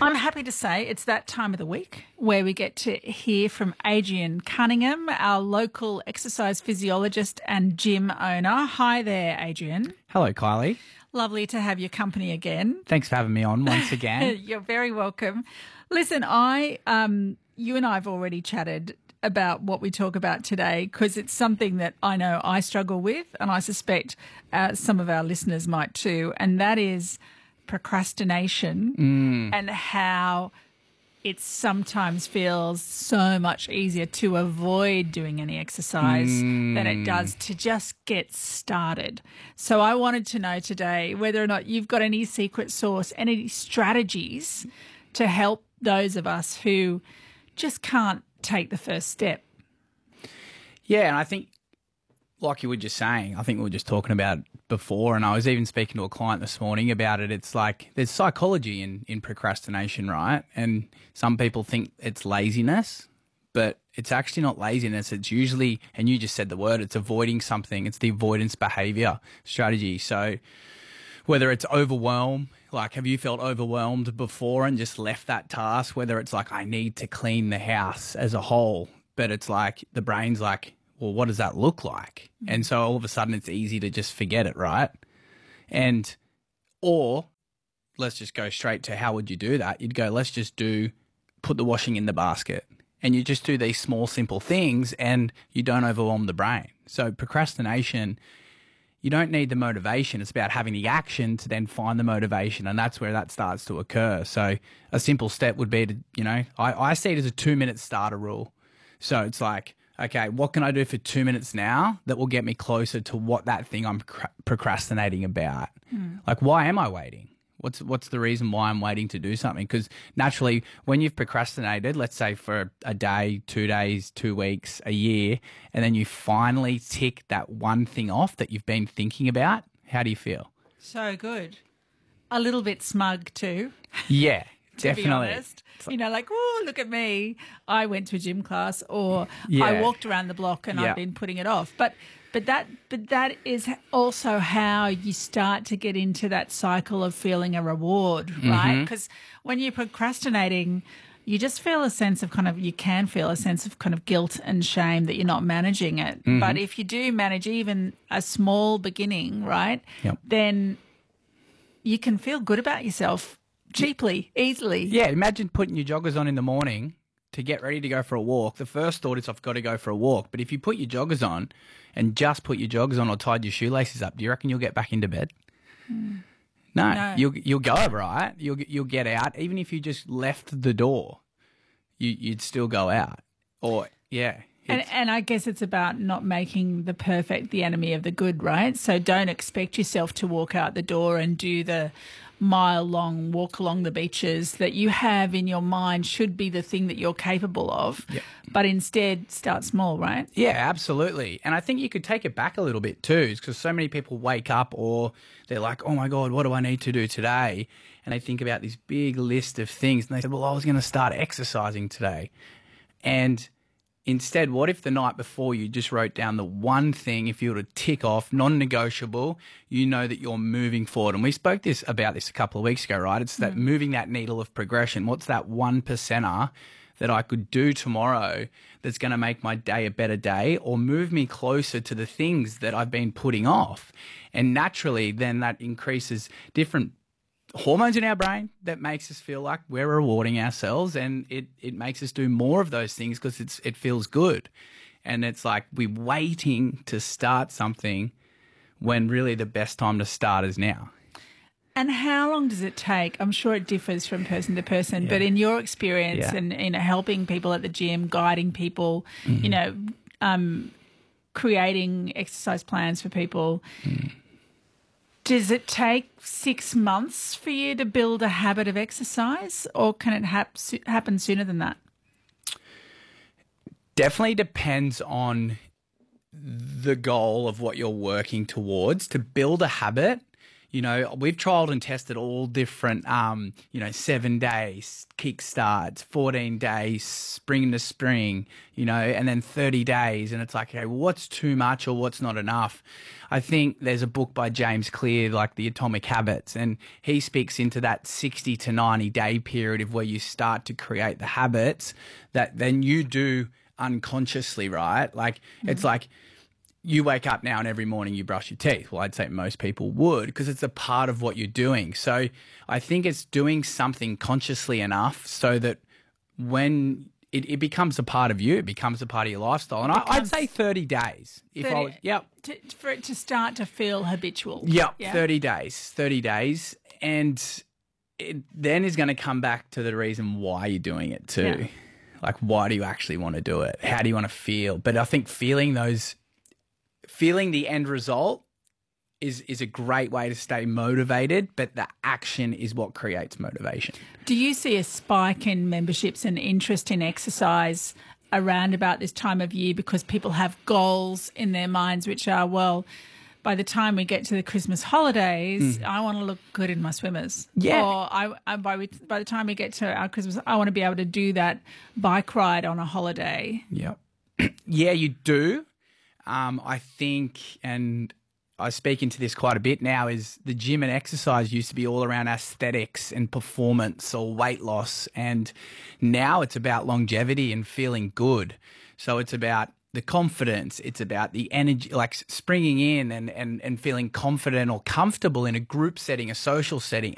I'm happy to say it's that time of the week where we get to hear from Adrian Cunningham, our local exercise physiologist and gym owner. Hi there, Adrian. Hello, Kylie. Lovely to have your company again. Thanks for having me on once again. You're very welcome. Listen, you and I have already chatted about what we talk about today because it's something that I know I struggle with, and I suspect some of our listeners might too, and that is procrastination and how it sometimes feels so much easier to avoid doing any exercise than it does to just get started. So I wanted to know today whether or not you've got any secret sauce, any strategies to help those of us who just can't take the first step. Yeah, and I think, like you were just saying, I think we were just talking about it before, and I was even speaking to a client this morning about it. It's like there's psychology in procrastination, right? And some people think it's laziness, but it's actually not laziness. It's usually, and you just said the word, it's avoiding something. It's the avoidance behavior strategy. So whether it's overwhelm, like have you felt overwhelmed before and just left that task? Whether it's like I need to clean the house as a whole, but it's like the brain's like, well, what does that look like? And so all of a sudden it's easy to just forget it, right? And, or let's just go straight to how would you do that? You'd go, let's just put the washing in the basket. And you just do these small, simple things and you don't overwhelm the brain. So procrastination, you don't need the motivation. It's about having the action to then find the motivation, and that's where that starts to occur. So a simple step would be to, I see it as a 2-minute starter rule. So it's like, okay, what can I do for 2 minutes now that will get me closer to what that thing I'm procrastinating about? Like, why am I waiting? What's the reason why I'm waiting to do something? Because naturally, when you've procrastinated, let's say for a day, 2 days, 2 weeks, a year, and then you finally tick that one thing off that you've been thinking about, how do you feel? So good. A little bit smug too. Yeah, to definitely. be honest. Like, oh, look at me. I went to a gym class, or Yeah. I walked around the block and Yeah. I've been putting it off. But that is also how you start to get into that cycle of feeling a reward, right? Because when you're procrastinating, you just feel a sense of you can feel a sense of kind of guilt and shame that you're not managing it. But if you do manage even a small beginning, right, Yep. then you can feel good about yourself cheaply, easily. Yeah, imagine putting your joggers on in the morning to get ready to go for a walk. The first thought is I've got to go for a walk. But if you put your joggers on and just put your joggers on or tied your shoelaces up, do you reckon you'll get back into bed? No. You'll go, right? You'll get out. Even if you just left the door, you'd still go out. Or, yeah. And I guess it's about not making the perfect the enemy of the good, right? So don't expect yourself to walk out the door and do the mile-long walk along the beaches that you have in your mind should be the thing that you're capable of. Yep. But instead start small, right? Yeah, absolutely. And I think you could take it back a little bit too, because so many people wake up or they're like, oh my God, what do I need to do today? And they think about this big list of things and they said, well, I was going to start exercising today. And instead, what if the night before you just wrote down the one thing, if you were to tick off, non-negotiable, you know that you're moving forward. And we spoke about this a couple of weeks ago, right? It's that moving that needle of progression. What's that 1%er that I could do tomorrow that's going to make my day a better day or move me closer to the things that I've been putting off? And naturally, then that increases different hormones in our brain that makes us feel like we're rewarding ourselves, and it makes us do more of those things because it feels good. And it's like we're waiting to start something when really the best time to start is now. And how long does it take? I'm sure it differs from person to person, but in your experience and helping people at the gym, guiding people, creating exercise plans for people, does it take 6 months for you to build a habit of exercise, or can it happen sooner than that? Definitely depends on the goal of what you're working towards. To build a habit, we've trialed and tested all different, 7 days kickstarts, 14 days, spring to spring, and then 30 days. And it's like, okay, well, what's too much or what's not enough? I think there's a book by James Clear, like The Atomic Habits, and he speaks into that 60 to 90 day period of where you start to create the habits that then you do unconsciously, right? Like, it's like, you wake up now and every morning you brush your teeth. Well, I'd say most people would because it's a part of what you're doing. So I think it's doing something consciously enough so that when it becomes a part of you, it becomes a part of your lifestyle. And I'd say 30 days. For it to start to feel habitual. Yep, yeah. 30 days. And it then is going to come back to the reason why you're doing it too. Yeah. Like, why do you actually want to do it? How do you want to feel? But I think feeling the end result is a great way to stay motivated, but the action is what creates motivation. Do you see a spike in memberships and interest in exercise around about this time of year because people have goals in their minds which are, well, by the time we get to the Christmas holidays, I want to look good in my swimmers. Yeah. Or by the time we get to our Christmas, I want to be able to do that bike ride on a holiday. Yeah. Yeah, you do. I think, and I speak into this quite a bit now, is the gym and exercise used to be all around aesthetics and performance or weight loss. And now it's about longevity and feeling good. So it's about the confidence. It's about the energy, like springing in and feeling confident or comfortable in a group setting, a social setting,